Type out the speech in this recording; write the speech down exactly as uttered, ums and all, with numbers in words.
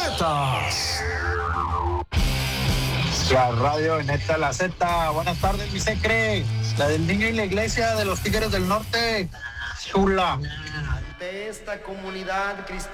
Zetas. La radio en esta la Z. Buenas tardes, mi secre. La del niño y la iglesia de los Tigres del Norte. Chula. De esta comunidad cristiana.